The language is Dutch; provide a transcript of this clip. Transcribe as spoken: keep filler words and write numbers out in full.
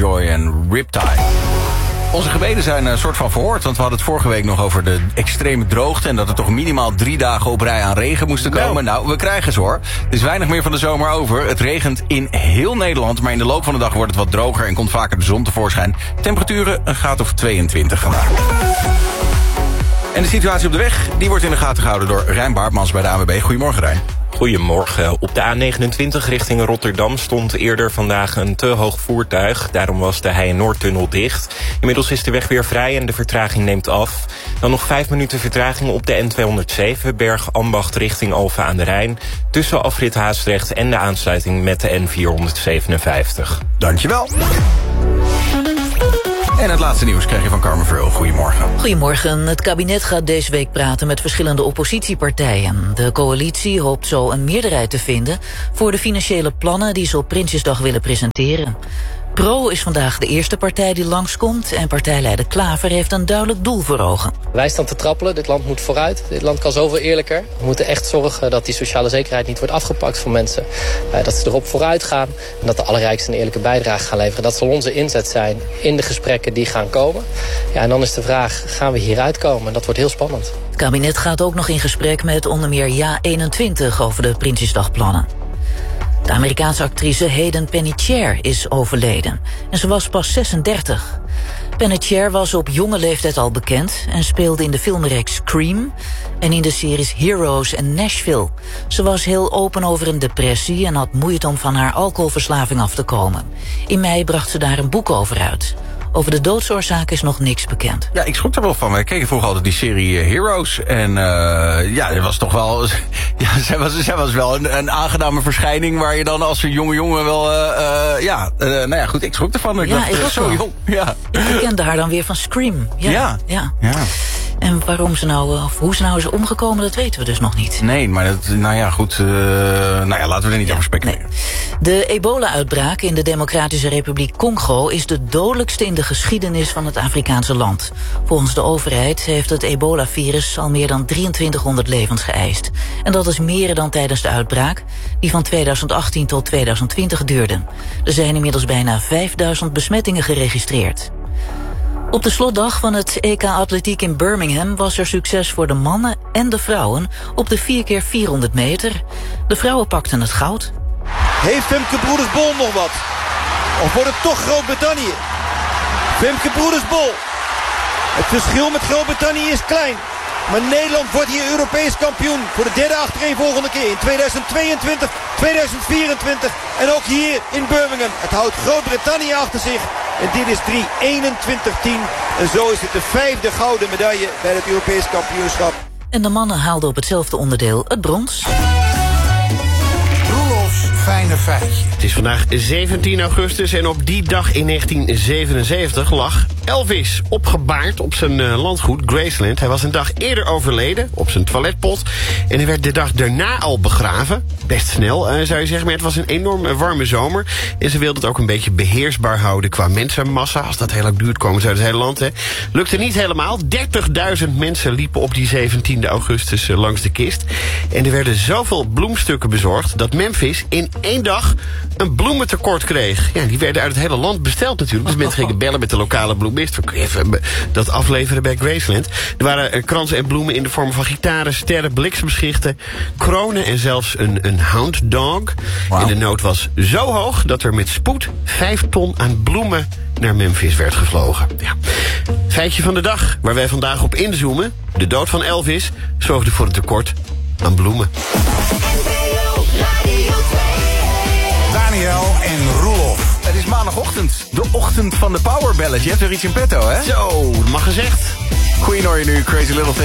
Joy en Riptide. Onze gebeden zijn een soort van verhoord, want we hadden het vorige week nog over de extreme droogte en dat er toch minimaal drie dagen op rij aan regen moesten komen. Nou, nou we krijgen ze hoor. Er is weinig meer van de zomer over. Het regent in heel Nederland, maar in de loop van de dag wordt het wat droger en komt vaker de zon tevoorschijn. Temperaturen een graad of tweeëntwintig vandaag. En de situatie op de weg, die wordt in de gaten gehouden door Rijn Baartmans bij de A N W B. Goedemorgen, Rijn. Goedemorgen. Op de A negenentwintig richting Rotterdam stond eerder vandaag een te hoog voertuig. Daarom was de Heije-Noordtunnel dicht. Inmiddels is de weg weer vrij en de vertraging neemt af. Dan nog vijf minuten vertraging op de N tweehonderdzeven... Bergambacht richting Alphen aan de Rijn. Tussen afrit Haastrecht en de aansluiting met de N vierhonderdzevenenvijftig. Dankjewel. En het laatste nieuws krijg je van Carmen Verheul. Goedemorgen. Goedemorgen. Het kabinet gaat deze week praten met verschillende oppositiepartijen. De coalitie hoopt zo een meerderheid te vinden voor de financiële plannen die ze op Prinsjesdag willen presenteren. Pro is vandaag de eerste partij die langskomt en partijleider Klaver heeft een duidelijk doel voor ogen. Wij staan te trappelen, dit land moet vooruit, dit land kan zoveel eerlijker. We moeten echt zorgen dat die sociale zekerheid niet wordt afgepakt van mensen. Uh, dat ze erop vooruit gaan en dat de allerrijksten een eerlijke bijdrage gaan leveren. Dat zal onze inzet zijn in de gesprekken die gaan komen. Ja, en dan is de vraag, gaan we hieruit komen? En dat wordt heel spannend. Het kabinet gaat ook nog in gesprek met onder meer Ja eenentwintig over de Prinsjesdagplannen. De Amerikaanse actrice Hayden Panettiere is overleden. En ze was pas zesendertig. Panettiere was op jonge leeftijd al bekend en speelde in de filmreeks Scream en in de series Heroes en Nashville. Ze was heel open over een depressie en had moeite om van haar alcoholverslaving af te komen. In mei bracht ze daar een boek over uit. Over de doodsoorzaak is nog niks bekend. Ja, ik schrok er wel van. We keken vroeger altijd die serie Heroes. En uh, ja, het was toch wel... Ja, zij was, zij was wel een, een aangename verschijning waar je dan als een jonge jongen wel... Uh, uh, ja, uh, nou ja, goed, ik schrok ervan. Ik ja, dacht, ik ook zo wel. jong. Ja. Ik kende haar dan weer van Scream. Ja. Ja. ja. ja. En waarom ze nou, of hoe ze nou is omgekomen, dat weten we dus nog niet. Nee, maar dat, nou ja, goed. Uh, nou ja, laten we er niet ja, over speculeren. Nee. De ebola-uitbraak in de Democratische Republiek Congo is de dodelijkste in de geschiedenis van het Afrikaanse land. Volgens de overheid heeft het ebola-virus al meer dan drieëntwintighonderd levens geëist. En dat is meer dan tijdens de uitbraak, die van tweeduizend achttien tot tweeduizend twintig duurde. Er zijn inmiddels bijna vijfduizend besmettingen geregistreerd. Op de slotdag van het E K Atletiek in Birmingham was er succes voor de mannen en de vrouwen op de vier keer vierhonderd meter. De vrouwen pakten het goud. Heeft Femke Broeders-Bol nog wat? Of wordt het toch Groot-Brittannië? Femke Broeders-Bol. Het verschil met Groot-Brittannië is klein. Maar Nederland wordt hier Europees kampioen voor de derde achtereenvolgende keer in tweeduizend tweeëntwintig, tweeduizend vierentwintig en ook hier in Birmingham. Het houdt Groot-Brittannië achter zich en dit is drie eenentwintig tien. En zo is het de vijfde gouden medaille bij het Europees kampioenschap. En de mannen haalden op hetzelfde onderdeel het brons. Fijne feitje. Het is vandaag zeventien augustus en op die dag in negentien zevenenzeventig lag Elvis opgebaard op zijn uh, landgoed Graceland. Hij was een dag eerder overleden op zijn toiletpot en hij werd de dag daarna al begraven. Best snel, uh, zou je zeggen, maar het was een enorm uh, warme zomer. En ze wilden het ook een beetje beheersbaar houden qua mensenmassa. Als dat heel lang duurt, komen ze uit het hele land. Hè. Lukte niet helemaal. dertigduizend mensen liepen op die zeventiende augustus uh, langs de kist. En er werden zoveel bloemstukken bezorgd dat Memphis in één dag een bloementekort kreeg. Ja, die werden uit het hele land besteld natuurlijk. Dus mensen gingen bellen met de lokale bloemist. We kunnen even dat afleveren bij Graceland. Er waren uh, kransen en bloemen in de vorm van gitaren, sterren, bliksemschichten, kronen en zelfs een, een hound dog. Wow. En de nood was zo hoog dat er met spoed vijf ton aan bloemen naar Memphis werd gevlogen. Ja. Feitje van de dag, waar wij vandaag op inzoomen. De dood van Elvis zorgde voor een tekort aan bloemen. Daniel en Roelof. Het is maandagochtend. De ochtend van de Power Ballad. Je hebt er iets in petto, hè? Zo, mag gezegd. Queen hoor je nu, Crazy Little Thing.